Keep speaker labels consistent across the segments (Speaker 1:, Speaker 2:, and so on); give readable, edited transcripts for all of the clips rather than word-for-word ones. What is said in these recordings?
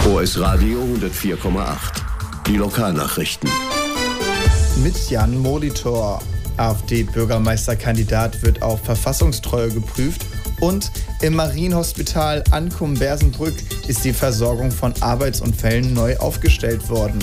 Speaker 1: OS Radio 104,8. Die Lokalnachrichten.
Speaker 2: Mit Jan Molitor. AfD-Bürgermeisterkandidat wird auf Verfassungstreue geprüft und im Marienhospital Ankum-Bersenbrück ist die Versorgung von Arbeitsunfällen neu aufgestellt worden.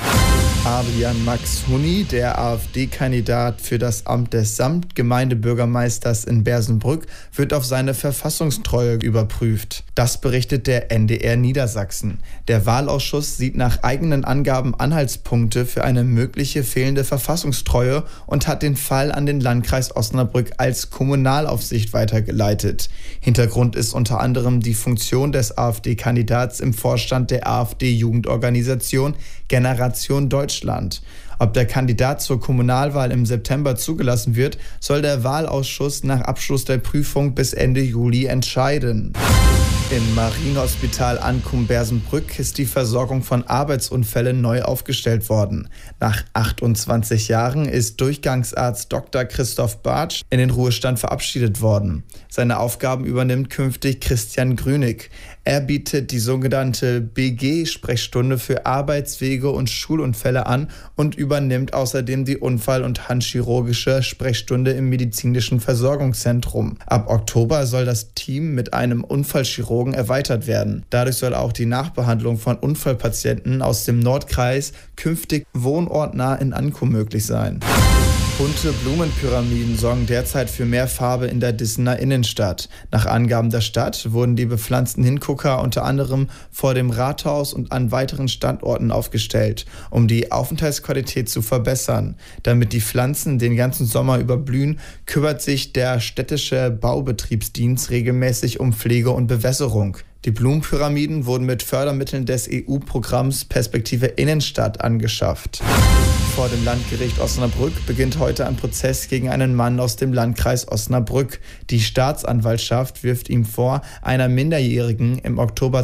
Speaker 2: Adrian Max Hunni, der AfD-Kandidat für das Amt des Samtgemeindebürgermeisters in Bersenbrück, wird auf seine Verfassungstreue überprüft. Das berichtet der NDR Niedersachsen. Der Wahlausschuss sieht nach eigenen Angaben Anhaltspunkte für eine mögliche fehlende Verfassungstreue und hat den Fall an den Landkreis Osnabrück als Kommunalaufsicht weitergeleitet. Hintergrund ist unter anderem die Funktion des AfD-Kandidats im Vorstand der AfD-Jugendorganisation Generation Deutschland. Ob der Kandidat zur Kommunalwahl im September zugelassen wird, soll der Wahlausschuss nach Abschluss der Prüfung bis Ende Juli entscheiden. Im Marienhospital Ankum-Bersenbrück ist die Versorgung von Arbeitsunfällen neu aufgestellt worden. Nach 28 Jahren ist Durchgangsarzt Dr. Christoph Bartsch in den Ruhestand verabschiedet worden. Seine Aufgaben übernimmt künftig Christian Grünig. Er bietet die sogenannte BG-Sprechstunde für Arbeitswege und Schulunfälle an und übernimmt außerdem die Unfall- und handchirurgische Sprechstunde im medizinischen Versorgungszentrum. Ab Oktober soll das Team mit einem Unfallchirurgen erweitert werden. Dadurch soll auch die Nachbehandlung von Unfallpatienten aus dem Nordkreis künftig wohnortnah in Ankum möglich sein. Bunte Blumenpyramiden sorgen derzeit für mehr Farbe in der Dissener Innenstadt. Nach Angaben der Stadt wurden die bepflanzten Hingucker unter anderem vor dem Rathaus und an weiteren Standorten aufgestellt, um die Aufenthaltsqualität zu verbessern. Damit die Pflanzen den ganzen Sommer über blühen, kümmert sich der städtische Baubetriebsdienst regelmäßig um Pflege und Bewässerung. Die Blumenpyramiden wurden mit Fördermitteln des EU-Programms Perspektive Innenstadt angeschafft. Vor dem Landgericht Osnabrück beginnt heute ein Prozess gegen einen Mann aus dem Landkreis Osnabrück. Die Staatsanwaltschaft wirft ihm vor, einer Minderjährigen im Oktober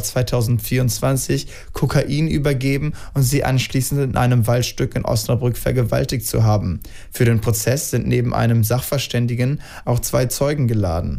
Speaker 2: 2024 Kokain übergeben und sie anschließend in einem Waldstück in Osnabrück vergewaltigt zu haben. Für den Prozess sind neben einem Sachverständigen auch 2 Zeugen geladen.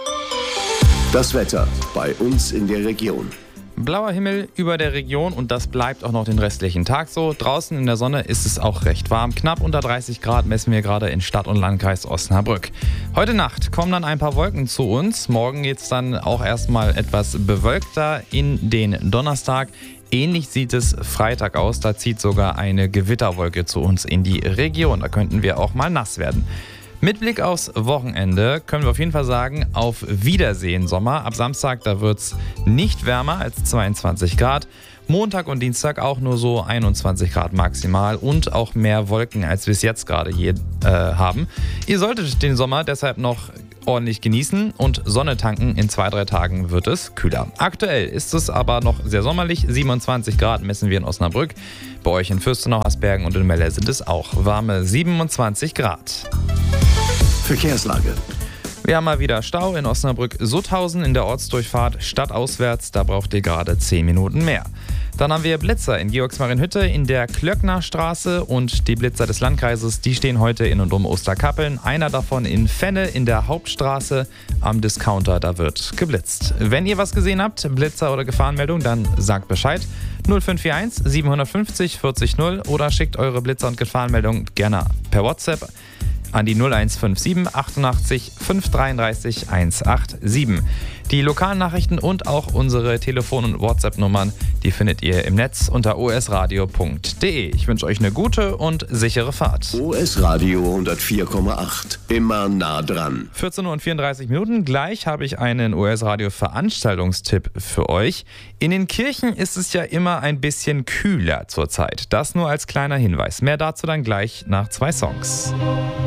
Speaker 1: Das Wetter bei uns in der Region.
Speaker 3: Blauer Himmel über der Region und das bleibt auch noch den restlichen Tag so. Draußen in der Sonne ist es auch recht warm. Knapp unter 30 Grad messen wir gerade in Stadt- und Landkreis Osnabrück. Heute Nacht kommen dann ein paar Wolken zu uns. Morgen geht es dann auch erstmal etwas bewölkter in den Donnerstag. Ähnlich sieht es Freitag aus. Da zieht sogar eine Gewitterwolke zu uns in die Region. Da könnten wir auch mal nass werden. Mit Blick aufs Wochenende können wir auf jeden Fall sagen, auf Wiedersehen Sommer. Ab Samstag, da wird es nicht wärmer als 22 Grad. Montag und Dienstag auch nur so 21 Grad maximal und auch mehr Wolken, als wir es jetzt gerade hier haben. Ihr solltet den Sommer deshalb noch ordentlich genießen und Sonne tanken. In 2-3 Tagen wird es kühler. Aktuell ist es aber noch sehr sommerlich. 27 Grad messen wir in Osnabrück. Bei euch in Fürstenau, Hasbergen und in Melle sind es auch warme 27 Grad.
Speaker 1: Verkehrslage.
Speaker 3: Wir haben mal wieder Stau in Osnabrück-Sutthausen in der Ortsdurchfahrt stadtauswärts. Da braucht ihr gerade 10 Minuten mehr. Dann haben wir Blitzer in Georgsmarienhütte in der Klöcknerstraße und die Blitzer des Landkreises, die stehen heute in und um Osterkappeln. Einer davon in Fenne in der Hauptstraße am Discounter, da wird geblitzt. Wenn ihr was gesehen habt, Blitzer oder Gefahrenmeldung, dann sagt Bescheid. 0541 750 40 0 oder schickt eure Blitzer- und Gefahrenmeldung gerne per WhatsApp an die 0157 88 533 187. Die lokalen Nachrichten und auch unsere Telefon- und WhatsApp-Nummern, die findet ihr im Netz unter osradio.de. Ich wünsche euch eine gute und sichere Fahrt.
Speaker 1: OS Radio 104,8. Immer nah dran.
Speaker 3: 14:34 Uhr. Gleich habe ich einen OS-Radio-Veranstaltungstipp für euch. In den Kirchen ist es ja immer ein bisschen kühler zurzeit. Das nur als kleiner Hinweis. Mehr dazu dann gleich nach 2 Songs.